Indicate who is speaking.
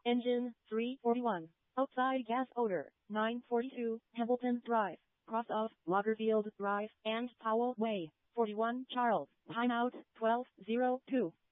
Speaker 1: Engine 341. Outside gas odor 942 Hamilton Drive, cross of Lagerfield Drive and Powell Way. 41 Charles, timeout 12:02.